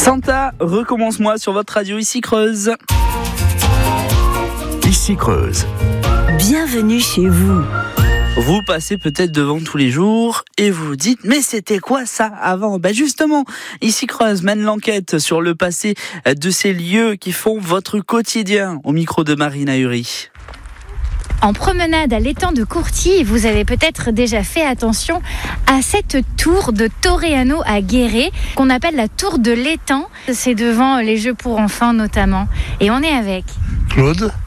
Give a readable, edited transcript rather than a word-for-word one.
Santa, recommence-moi sur votre radio ici Creuse. Ici Creuse. Bienvenue chez vous. Vous passez peut-être devant tous les jours et vous vous dites mais c'était quoi ça avant ? Justement, ici Creuse mène l'enquête sur le passé de ces lieux qui font votre quotidien. Au micro de Marine Ahuri. En promenade à l'étang de Courtilly, vous avez peut-être déjà fait attention à cette tour de Torreano à Guéret, qu'on appelle la tour de l'étang. C'est devant les jeux pour enfants notamment. Et on est avec Claude.